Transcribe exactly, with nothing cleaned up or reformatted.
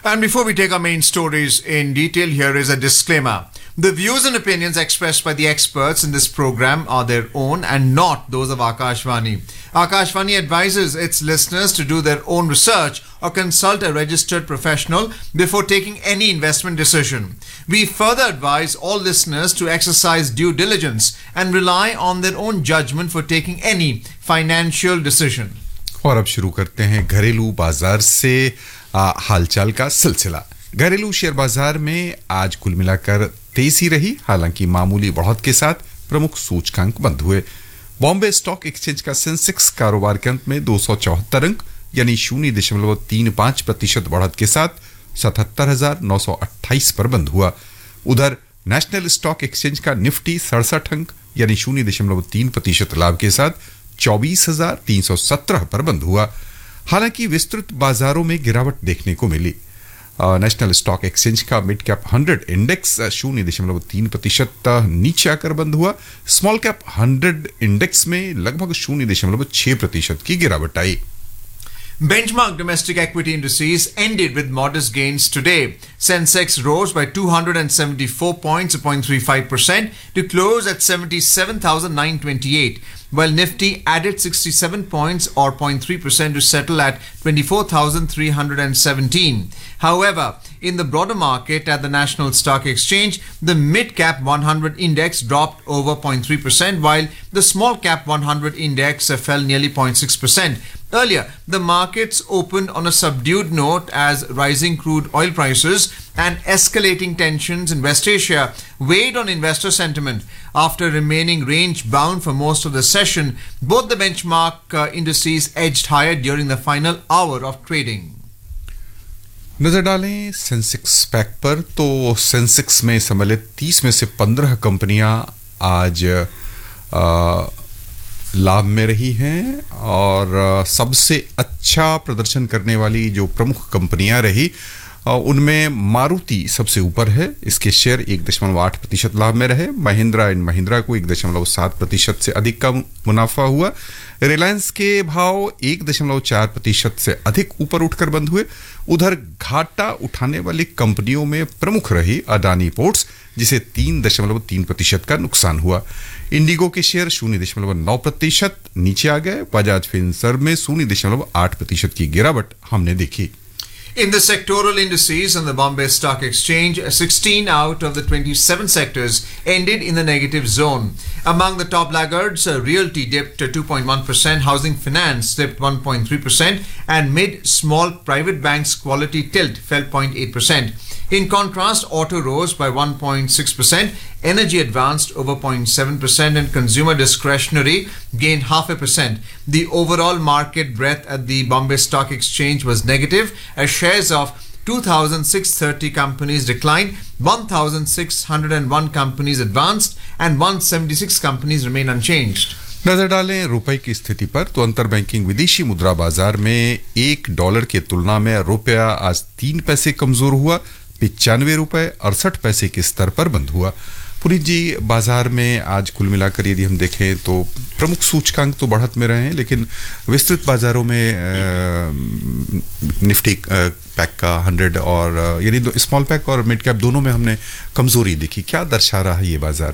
And before we take our main stories in detail, here is a disclaimer. The views and opinions expressed by the experts in this program are their own and not those of Akashvani. Akashvani advises its listeners to do their own research or consult a registered professional before taking any investment decision. We further advise all listeners to exercise due diligence and rely on their own judgment for taking any financial decision. और अब शुरू करते हैं घरेलू बाजार से हालचाल का सिलसिला। घरेलू शेयर बाजार में आज कुल मिलाकर तेजी रही, हालांकि मामूली बढ़त के साथ प्रमुख सूचकांक बंद हुए। बॉम्बे स्टॉक एक्सचेंज का सेंसेक्स कारोबार के अंत में दो सौ चौहत्तर अंक यानी शून्य दशमलव तीन पांच प्रतिशत बढ़त के साथ सतहत्तर हजार नौ सौ अट्ठाईस पर बंद हुआ। उधर नेशनल स्टॉक एक्सचेंज का निफ्टी सड़सठ अंक यानी शून्य दशमलव तीन प्रतिशत लाभ के साथ चौबीस हजार तीन सौ सत्रह पर बंद हुआ। हालांकि विस्तृत बाजारों में गिरावट देखने को मिली। नेशनल स्टॉक एक्सचेंज का मिड कैप हंड्रेड इंडेक्स शून्य दशमलव तीन प्रतिशत नीचे आकर बंद हुआ। स्मॉल कैप हंड्रेड इंडेक्स में लगभग शून्य दशमलव छह प्रतिशत की गिरावट आई। Benchmark domestic equity indices ended with modest gains today. Sensex rose by two hundred seventy-four points, zero point three five percent, to close at seventy-seven thousand nine hundred twenty-eight, while Nifty added sixty-seven points or zero point three percent to settle at twenty-four thousand three hundred seventeen. However, in the broader market at the National Stock Exchange, the mid-cap one hundred index dropped over zero point three percent, while the small-cap one hundred index fell nearly zero point six percent. Earlier, the markets opened on a subdued note as rising crude oil prices and escalating tensions in West Asia weighed on investor sentiment. After remaining range-bound for most of the session, both the benchmark uh, indices edged higher during the final hour of trading. नजर डालें Sensex pack पर तो Sensex में सम्मिलित तीस में से पंद्रह कंपनियां आज आ, लाभ में रही हैं और आ, सबसे अच्छा प्रदर्शन करने वाली जो प्रमुख कंपनियां रही उनमें मारुति सबसे ऊपर है। इसके शेयर एक दशमलव आठ प्रतिशत लाभ में रहे। महिंद्रा एंड महिंद्रा को एक दशमलव सात प्रतिशत से अधिक का मुनाफा हुआ। रिलायंस के भाव एक दशमलव चार प्रतिशत से अधिक ऊपर उठकर बंद हुए। उधर घाटा उठाने वाली कंपनियों में प्रमुख रही अडानी पोर्ट्स, जिसे तीन दशमलव तीन प्रतिशत का नुकसान हुआ। इंडिगो के शेयर शून्य दशमलव नौ प्रतिशत नीचे आ गए। बजाज फिनसर्व में शून्य दशमलव आठ प्रतिशत की गिरावट हमने देखी। In the sectoral indices on the Bombay Stock Exchange, sixteen out of the twenty-seven sectors ended in the negative zone. Among the top laggards, uh, realty dipped to two point one percent, housing finance dipped one point three percent, and mid-small private banks quality tilt fell zero point eight percent. In contrast, auto rose by one point six percent, energy advanced over zero point seven percent, and consumer discretionary gained half a percent. The overall market breadth at the Bombay Stock Exchange was negative, as shares of two thousand six hundred thirty companies declined, one thousand six hundred one companies advanced, and one hundred seventy-six companies remained unchanged. नजर डालें रुपए की स्थिति पर तो अंतर banking विदेशी मुद्रा बाजार में एक डॉलर के तुलना में रुपया आज तीन पैसे कमजोर हुआ, पिचानवे रुपए अड़सठ पैसे के स्तर पर बंद हुआ। पुरी जी, बाजार में आज कुल मिलाकर यदि हम देखें तो प्रमुख सूचकांक तो बढ़त में रहे हैं, लेकिन विस्तृत बाजारों में निफ्टी पैक का हंड्रेड और यानी स्मॉल पैक और मिड कैप दोनों में हमने कमजोरी देखी। क्या दर्शा रहा है ये बाजार?